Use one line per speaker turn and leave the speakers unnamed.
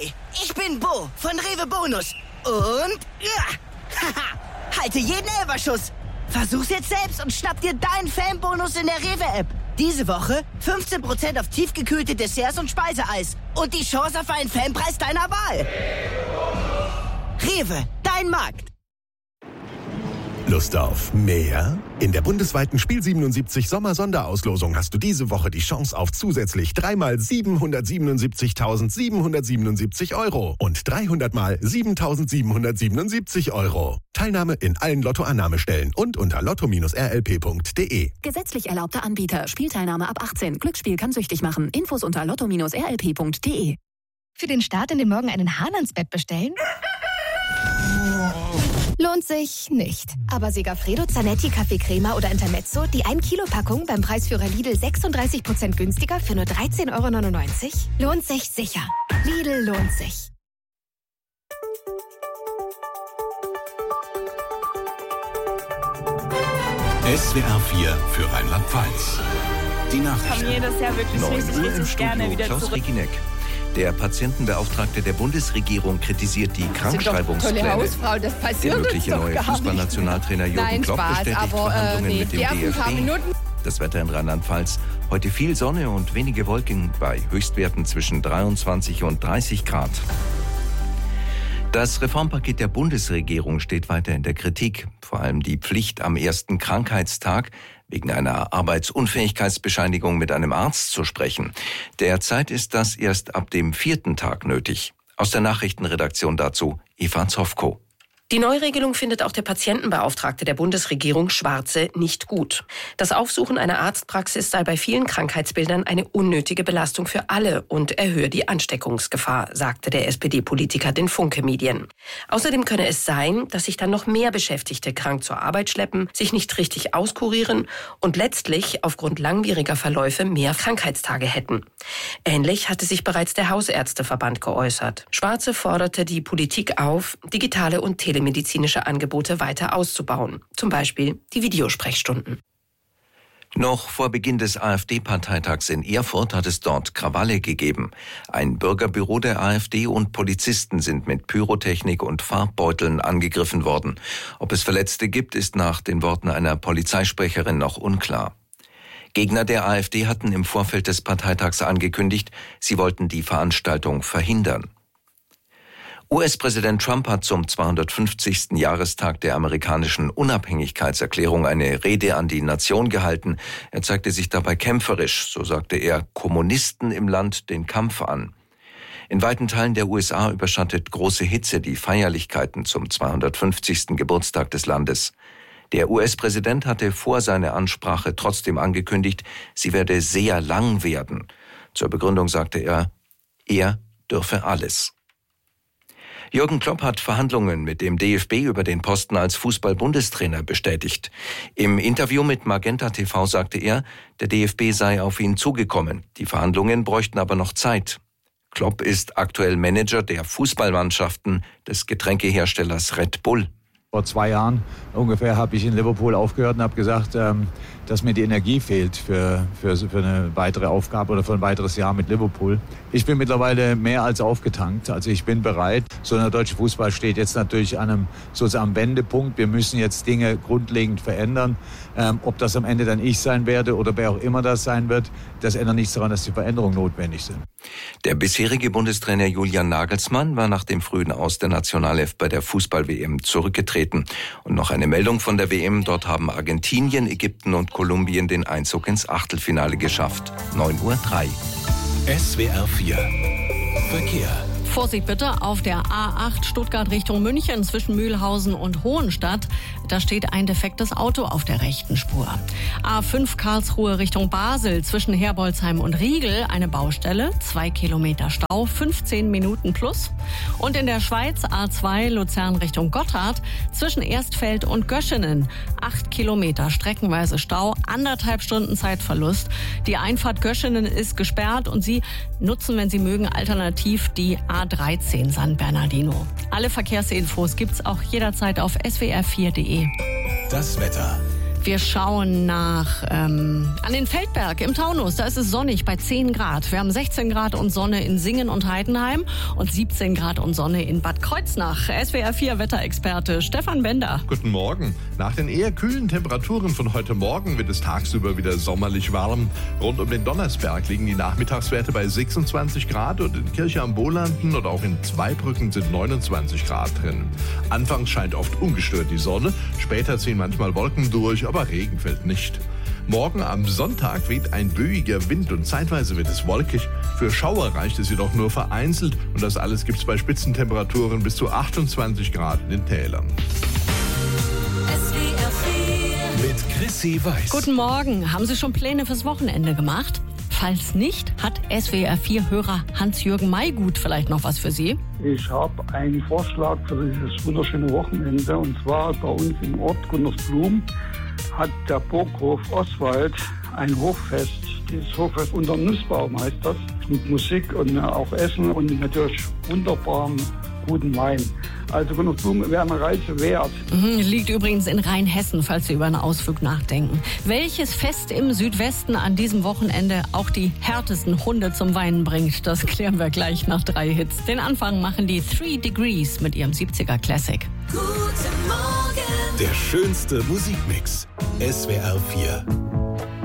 Hi, ich bin Bo von Rewe Bonus. Und halte jeden Elferschuss. Versuch's jetzt selbst und schnapp dir deinen Fanbonus in der Rewe-App. Diese Woche 15% auf tiefgekühlte Desserts und Speiseeis. Und die Chance auf einen Fanpreis deiner Wahl. Rewe, dein Markt.
Lust auf mehr? In der bundesweiten Spiel 77 Sommer-Sonderauslosung hast du diese Woche die Chance auf zusätzlich 3x 777.777 € und 300x 7.777 €. Teilnahme in allen Lottoannahmestellen und unter lotto-rlp.de.
Gesetzlich erlaubter Anbieter. Spielteilnahme ab 18. Glücksspiel kann süchtig machen. Infos unter lotto-rlp.de.
Für den Start in den Morgen einen Hahn ans Bett bestellen? Lohnt sich nicht. Aber Segafredo, Zanetti, Café Crema oder Intermezzo, die 1-Kilo-Packung beim Preisführer Lidl 36% günstiger für nur 13,99 €? Lohnt sich sicher. Lidl lohnt sich.
SWR 4 für Rheinland-Pfalz. Die Nachrichten.
Ich komme jedes Jahr wirklich
9
richtig,
Uhr im
richtig
Studio,
gerne wieder
Klaus
zurück.
Reginek. Der Patientenbeauftragte der Bundesregierung kritisiert die Krankschreibungspläne.
Tolle Hausfrau, das passiert
Der
uns
mögliche
doch
neue
gar
Fußballnationaltrainer
nicht.
Jürgen
Nein,
Klopp
Spaß,
bestätigt
aber
Verhandlungen mit dem
die ersten paar
DFB.
Minuten.
Das Wetter in Rheinland-Pfalz. Heute viel Sonne und wenige Wolken bei Höchstwerten zwischen 23 und 30 Grad. Das Reformpaket der Bundesregierung steht weiter in der Kritik. Vor allem die Pflicht, am ersten Krankheitstag wegen einer Arbeitsunfähigkeitsbescheinigung mit einem Arzt zu sprechen. Derzeit ist das erst ab dem 4. Tag nötig. Aus der Nachrichtenredaktion dazu Eva Zofko.
Die Neuregelung findet auch der Patientenbeauftragte der Bundesregierung Schwarze nicht gut. Das Aufsuchen einer Arztpraxis sei bei vielen Krankheitsbildern eine unnötige Belastung für alle und erhöhe die Ansteckungsgefahr, sagte der SPD-Politiker den Funke-Medien. Außerdem könne es sein, dass sich dann noch mehr Beschäftigte krank zur Arbeit schleppen, sich nicht richtig auskurieren und letztlich aufgrund langwieriger Verläufe mehr Krankheitstage hätten. Ähnlich hatte sich bereits der Hausärzteverband geäußert. Schwarze forderte die Politik auf, digitale und telemedizinische Angebote weiter auszubauen, zum Beispiel die Videosprechstunden.
Noch vor Beginn des AfD-Parteitags in Erfurt hat es dort Krawalle gegeben. Ein Bürgerbüro der AfD und Polizisten sind mit Pyrotechnik und Farbbeuteln angegriffen worden. Ob es Verletzte gibt, ist nach den Worten einer Polizeisprecherin noch unklar. Gegner der AfD hatten im Vorfeld des Parteitags angekündigt, sie wollten die Veranstaltung verhindern. US-Präsident Trump hat zum 250. Jahrestag der amerikanischen Unabhängigkeitserklärung eine Rede an die Nation gehalten. Er zeigte sich dabei kämpferisch, so sagte er, Kommunisten im Land den Kampf an. In weiten Teilen der USA überschattet große Hitze die Feierlichkeiten zum 250. Geburtstag des Landes. Der US-Präsident hatte vor seiner Ansprache trotzdem angekündigt, sie werde sehr lang werden. Zur Begründung sagte er dürfe alles. Jürgen Klopp hat Verhandlungen mit dem DFB über den Posten als Fußball-Bundestrainer bestätigt. Im Interview mit Magenta TV sagte er, der DFB sei auf ihn zugekommen. Die Verhandlungen bräuchten aber noch Zeit. Klopp ist aktuell Manager der Fußballmannschaften des Getränkeherstellers Red Bull.
Vor 2 Jahren ungefähr habe ich in Liverpool aufgehört und habe gesagt, dass mir die Energie fehlt für eine weitere Aufgabe oder für ein weiteres Jahr mit Liverpool. Ich bin mittlerweile mehr als aufgetankt. Also ich bin bereit. So der deutsche Fußball steht jetzt natürlich an einem Wendepunkt. Wir müssen jetzt Dinge grundlegend verändern. Ob das am Ende dann ich sein werde oder wer auch immer das sein wird, das ändert nichts daran, dass die Veränderungen notwendig sind.
Der bisherige Bundestrainer Julian Nagelsmann war nach dem frühen Aus der Nationalelf bei der Fußball-WM zurückgetreten. Und noch eine Meldung von der WM. Dort haben Argentinien, Ägypten und Kolumbien den Einzug ins Achtelfinale geschafft. 9:03 Uhr. SWR 4 Verkehr.
Vorsicht bitte auf der A8 Stuttgart Richtung München zwischen Mühlhausen und Hohenstadt. Da steht ein defektes Auto auf der rechten Spur. A5 Karlsruhe Richtung Basel zwischen Herbolzheim und Riegel eine Baustelle. 2 Kilometer Stau, 15 Minuten plus. Und in der Schweiz A2 Luzern Richtung Gotthard zwischen Erstfeld und Göschenen. 8 Kilometer streckenweise Stau, 1,5 Stunden Zeitverlust. Die Einfahrt Göschenen ist gesperrt und Sie nutzen, wenn Sie mögen, alternativ die A13 San Bernardino. Alle Verkehrsinfos gibt's auch jederzeit auf swr4.de.
Das Wetter.
Wir schauen nach an den Feldberg im Taunus. Da ist es sonnig bei 10 Grad. Wir haben 16 Grad und Sonne in Singen und Heidenheim und 17 Grad und Sonne in Bad Kreuznach. SWR 4 Wetterexperte Stefan Bender.
Guten Morgen. Nach den eher kühlen Temperaturen von heute Morgen wird es tagsüber wieder sommerlich warm. Rund um den Donnersberg liegen die Nachmittagswerte bei 26 Grad und in Kirche am Bolanden und auch in Zweibrücken sind 29 Grad drin. Anfangs scheint oft ungestört die Sonne, später ziehen manchmal Wolken durch, aber Regen fällt nicht. Morgen am Sonntag weht ein böiger Wind und zeitweise wird es wolkig. Für Schauer reicht es jedoch nur vereinzelt und das alles gibt es bei Spitzentemperaturen bis zu 28 Grad in den Tälern.
Mit Chrissy Weiß.
Guten Morgen. Haben Sie schon Pläne fürs Wochenende gemacht? Falls nicht, hat SWR 4-Hörer Hans-Jürgen Maygut vielleicht noch was für Sie?
Ich habe einen Vorschlag für dieses wunderschöne Wochenende. Und zwar bei uns im Ort Gunnersblum hat der Burghof Oswald ein Hochfest. Dieses Hochfest unter Nussbaum heißt das. Mit Musik und auch Essen und natürlich wunderbarem guten Wein. Also Gunnersblum wäre eine Reise wert.
Liegt übrigens in Rheinhessen, falls Sie über einen Ausflug nachdenken. Welches Fest im Südwesten an diesem Wochenende auch die härtesten Hunde zum Weinen bringt, das klären wir gleich nach 3 Hits. Den Anfang machen die 3 Degrees mit ihrem 70er Classic.
Der schönste Musikmix. SWR 4.